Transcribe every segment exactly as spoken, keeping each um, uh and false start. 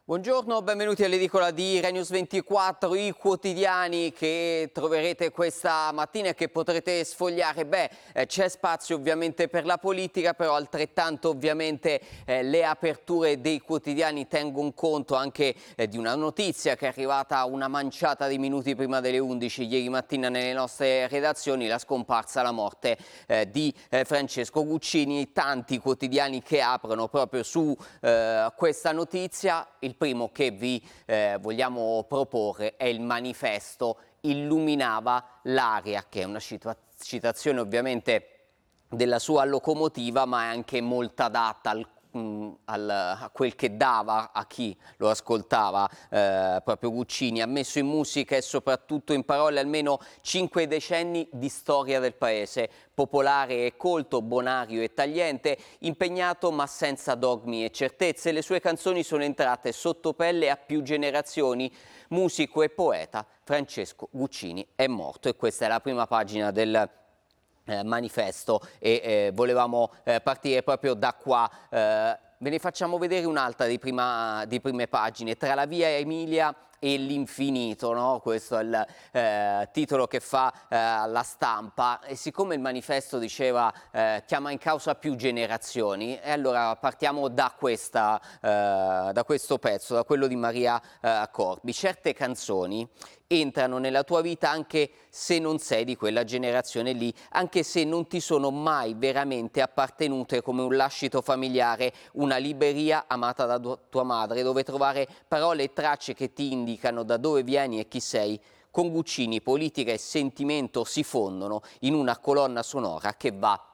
Buongiorno, benvenuti all'edicola di Rai News ventiquattro, i quotidiani che troverete questa mattina e che potrete sfogliare. Beh, eh, c'è spazio ovviamente per la politica, però altrettanto ovviamente eh, le aperture dei quotidiani tengono conto anche eh, di una notizia che è arrivata una manciata di minuti prima delle undici ieri mattina nelle nostre redazioni, la scomparsa, la morte eh, di eh, Francesco Guccini. Tanti quotidiani che aprono proprio su eh, questa notizia. Il primo che vi eh, vogliamo proporre è il manifesto "Illuminava l'aria", che è una cita- citazione ovviamente della sua locomotiva, ma è anche molto adatta al, mh, al- a quel che dava a chi lo ascoltava. Eh, proprio Guccini ha messo in musica e soprattutto in parole almeno cinque decenni di storia del paese, popolare e colto, bonario e tagliente, impegnato ma senza dogmi e certezze. Le sue canzoni sono entrate sotto pelle a più generazioni. Musico e poeta, Francesco Guccini è morto, e questa è la prima pagina del eh, manifesto, e eh, volevamo eh, partire proprio da qua. Eh, ve ne facciamo vedere un'altra di, prima, di prime pagine: "Tra la via Emilia e l'infinito", no? Questo è il eh, titolo che fa eh, la Stampa, e siccome il manifesto diceva eh, chiama in causa più generazioni, e allora partiamo da, questa, eh, da questo pezzo, da quello di Maria eh, Corbi. "Certe canzoni entrano nella tua vita anche se non sei di quella generazione lì, anche se non ti sono mai veramente appartenute, come un lascito familiare, una libreria amata da du- tua madre, dove trovare parole e tracce che ti indicano da dove vieni e chi sei. Con Guccini politica e sentimento si fondono in una colonna sonora che va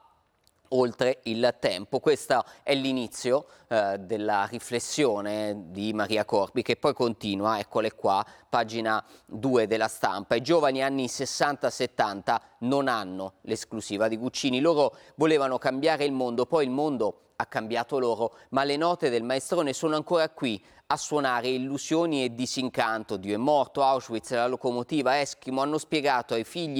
oltre il tempo". Questo è l'inizio eh, della riflessione di Maria Corbi, che poi continua, eccole qua, pagina due della Stampa. "I giovani anni sessanta settanta non hanno l'esclusiva di Guccini. Loro volevano cambiare il mondo, poi il mondo ha cambiato loro, ma le note del maestrone sono ancora qui a suonare illusioni e disincanto. Dio è morto, Auschwitz, la locomotiva, Eschimo hanno spiegato ai figli